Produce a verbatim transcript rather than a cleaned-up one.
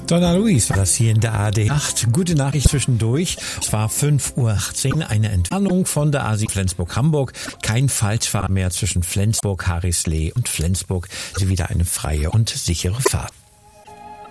Donna Luis war das hier in der A D acht. Gute Nachricht zwischendurch. Es war fünf Uhr achtzehn, eine Entfernung von der A sieben Flensburg-Hamburg. Kein Falschfahren mehr zwischen Flensburg, Harrislee und Flensburg. Also wieder eine freie und sichere Fahrt.